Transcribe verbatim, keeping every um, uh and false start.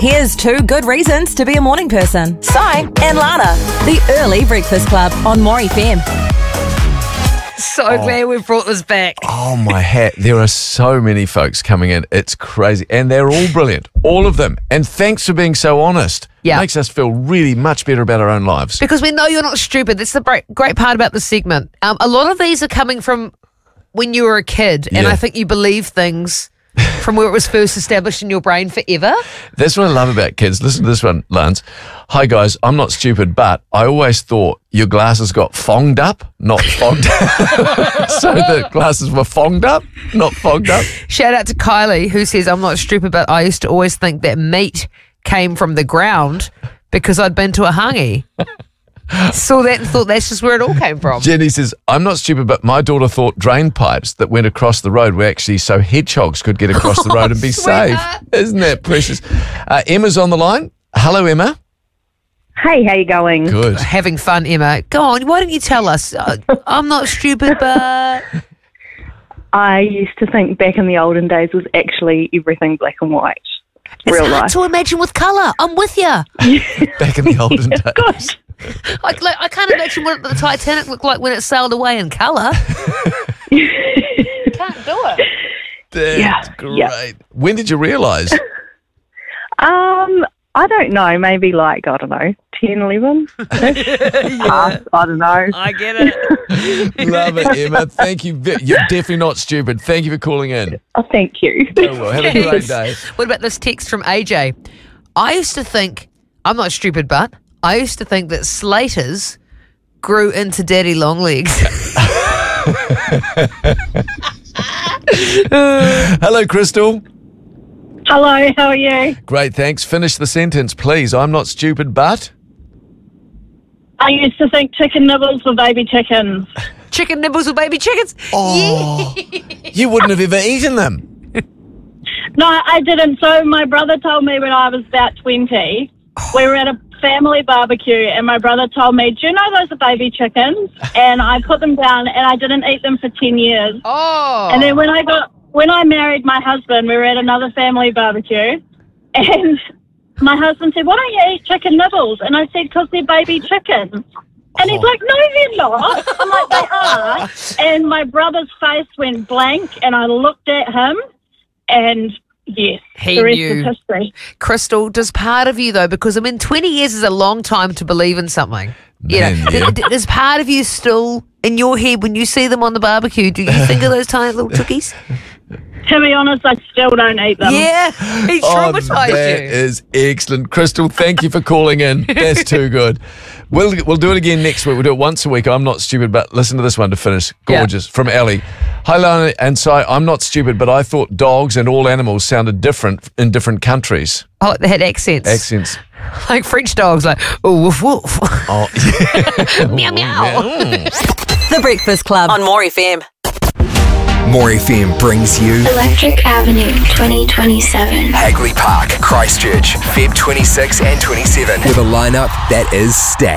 Here's two good reasons to be a morning person. Si and Lana, the Early Breakfast Club on More F M. So oh. glad we brought this back. Oh, my hat. There are so many folks coming in. It's crazy. And they're all brilliant. All of them. And thanks for being so honest. Yeah. Makes us feel really much better about our own lives. Because we know you're not stupid. That's the great, great part about the segment. Um, a lot of these are coming from when you were a kid. And Yeah. I think you believe things from where it was first established in your brain forever. That's what I love about kids. Listen to this one, Lance. Hi, guys. I'm not stupid, but I always thought your glasses got fonged up, not fogged up. So the glasses were fonged up, not fogged up. Shout out to Kylie, who says, I'm not stupid, but I used to always think that meat came from the ground because I'd been to a hangi. Saw that and thought that's just where it all came from. Jenny says, I'm not stupid, but my daughter thought drain pipes that went across the road were actually so hedgehogs could get across the road and be safe. Isn't that precious? Uh, Emma's on the line. Hello, Emma. Hey, how you going? Good. Having fun, Emma. Go on, why don't you tell us? Uh, I'm not stupid, but... I used to think back in the olden days was actually everything black and white. It's Real hard life. to imagine with colour. I'm with you. Back in the olden days. Good. Like, like, I can't imagine what the Titanic looked like when it sailed away in colour. Can't do it. That's Yeah, great. yeah. When did you realise? Um, I don't know. Maybe like, I don't know, ten, eleven? Yeah. I don't know. I get it. Love it, Emma. Thank you. ve- You're definitely not stupid. Thank you for calling in. Oh, thank you. Oh, well, have a great day. What about this text from A J? I used to think, I'm not stupid, but I used to think that Slaters grew into daddy long legs. Hello, Crystal. Hello, how are you? Great, thanks. Finish the sentence, please. I'm not stupid, but... I used to think chicken nibbles were baby chickens. Chicken nibbles with baby chickens? Oh, you wouldn't have ever eaten them. No, I didn't. So my brother told me when I was about twenty, we were at a family barbecue and my brother told me, do you know those are baby chickens? And I put them down and I didn't eat them for ten years. Oh. And then when I got, when I married my husband, we were at another family barbecue and my husband said, why don't you eat chicken nibbles? And I said, because they're baby chickens. And he's like, no, they're not. I'm like, they are. And my brother's face went blank and I looked at him and yes, He the rest knew. is history. Crystal, does part of you, though, because, I mean, twenty years is a long time to believe in something. You know, Man, yeah. d- d- does part of you still, in your head, when you see them on the barbecue, do you think of those tiny little tookies? To be honest, I still don't eat them. Yeah, he Oh, traumatised that you. is excellent. Crystal, thank you for calling in. That's too good. We'll we'll do it again next week. We'll do it once a week. I'm not stupid, but listen to this one to finish. Gorgeous. From Ellie. Hi, Lana and Si. I'm not stupid, but I thought dogs and all animals sounded different in different countries. Oh, they had accents. Accents. Like French dogs, like, oh, woof, woof. Oh, yeah. Meow, meow. The Breakfast Club on More F M. More F M brings you Electric Avenue twenty twenty-seven. Hagley Park, Christchurch, February twenty-sixth and twenty-seventh, with a lineup that is stacked.